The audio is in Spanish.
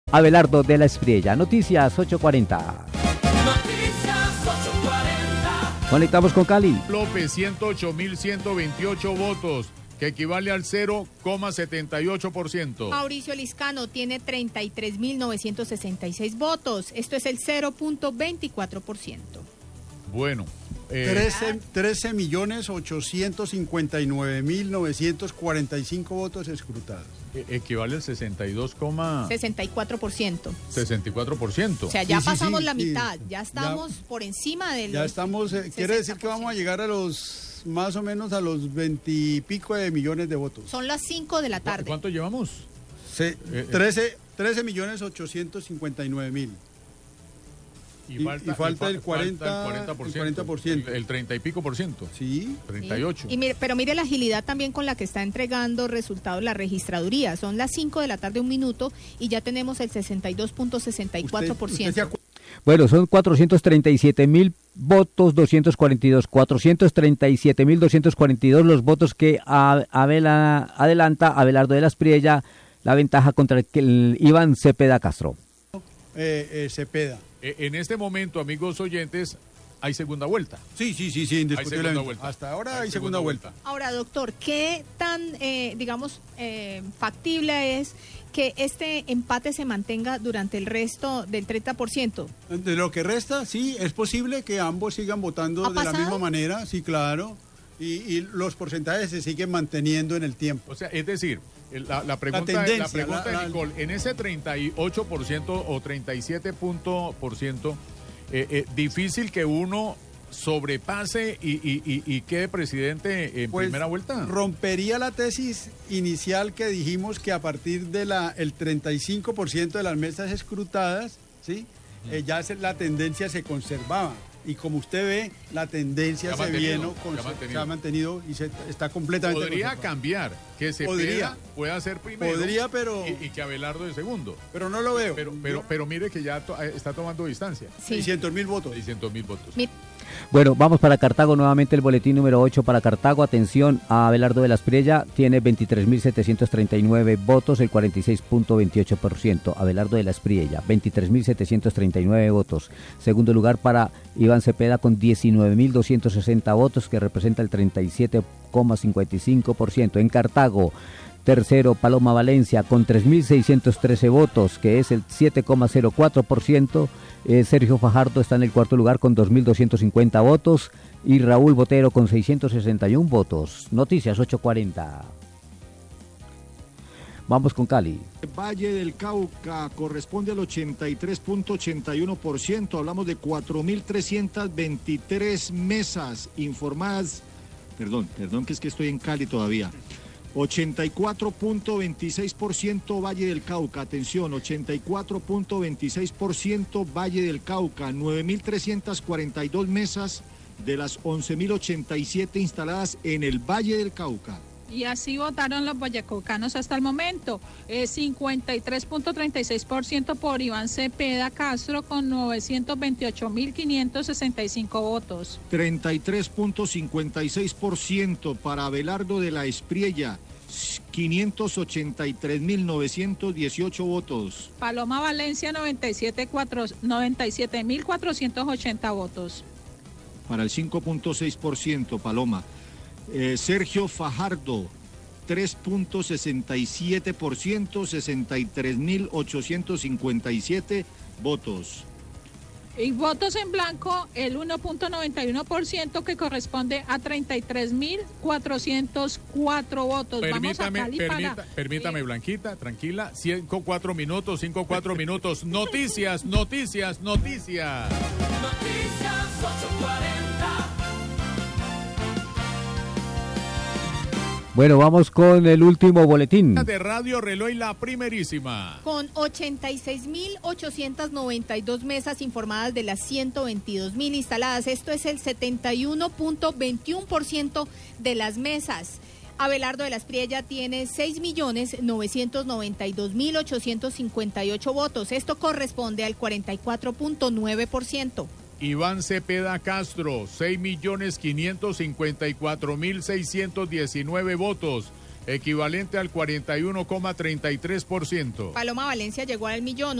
Abelardo de la Espriella. Noticias 8:40. Noticias 8:40. Conectamos con Cali. López, 108.128 votos, que equivale al 0,78%. Mauricio Liscano tiene 33.966 votos. Esto es el 0.24%. Bueno. 13.859.945 votos escrutados. Equivale al 64%. 64%. O sea, ya Sí, pasamos sí, la sí. mitad. Ya estamos por encima del. Ya estamos, quiere decir que vamos a llegar a los, más o menos a los 20 y pico de millones de votos. Son las 5 de la tarde. ¿Cuánto llevamos? 13.859.000. Y falta el 40%. El 30 y pico por ciento. Sí. 38. Pero mire la agilidad también con la que está entregando resultados la registraduría. Son las 5 de la tarde, 1 minuto, y ya tenemos el 62.64%. Bueno, son 437.000 votos, 242. 437.242 los votos que adelanta Abelardo de la Espriella, la ventaja contra el Iván Cepeda Castro. Cepeda. En este momento, amigos oyentes, hay segunda vuelta. Sí, indiscutiblemente. Hasta ahora hay segunda vuelta. Ahora, doctor, ¿qué tan, factible es que este empate se mantenga durante el resto del 30%? De lo que resta, sí, es posible que ambos sigan votando de la misma manera, sí, claro, y los porcentajes se siguen manteniendo en el tiempo. O sea, es decir, la pregunta de Nicole, en ese 38% o 37%, difícil que uno sobrepase y quede presidente en primera vuelta. Rompería la tesis inicial que dijimos que a partir de el 35% de las mesas escrutadas, ¿sí? Ya la tendencia se conservaba. Y como usted ve, la tendencia se ha mantenido y está completamente. Podría cambiar, que Cepeda pueda ser primero. Podría, pero. Y que Abelardo de segundo. Pero no lo veo. Pero mire que ya está tomando distancia. Sí. 600.000 votos. 600.000 votos. Bueno, vamos para Cartago nuevamente, el boletín número 8 para Cartago. Atención, a Abelardo de la Espriella tiene 23.739 votos, el 46.28%. Abelardo de la Espriella, 23.739 votos. Segundo lugar para Iván Cepeda con 19.260 votos, que representa el 37,55%. En Cartago, tercero, Paloma Valencia con 3.613 votos, que es el 7,04%. Sergio Fajardo está en el cuarto lugar con 2.250 votos y Raúl Botero con 661 votos. Noticias 8:40. Vamos con Cali. Valle del Cauca corresponde al 83.81%. Hablamos de 4.323 mesas informadas. Perdón, que es que estoy en Cali todavía. 84.26% Valle del Cauca, atención, 84.26% Valle del Cauca, 9.342 mesas de las 11.087 instaladas en el Valle del Cauca. Y así votaron los vallecaucanos hasta el momento, 53.36% por Iván Cepeda Castro con 928.565 votos. 33.56% para Abelardo de la Espriella, 583.918 votos. Paloma Valencia, 97.480 votos. Para el 5.6%, Paloma. Sergio Fajardo, 3.67%, 63.857 votos. Y votos en blanco, el 1.91%, que corresponde a 33.404 votos. Permítame, Blanquita, tranquila. 5-4 minutos. Noticias. Noticias 8:40. Bueno, vamos con el último boletín. De Radio Reloj, la primerísima. Con 86.892 mesas informadas de las 122.000 instaladas. Esto es el 71.21% de las mesas. Abelardo de la Espriella tiene 6.992.858 votos. Esto corresponde al 44.9%. Iván Cepeda Castro, 6.554.619 votos, equivalente al 41,33%. Paloma Valencia llegó al millón.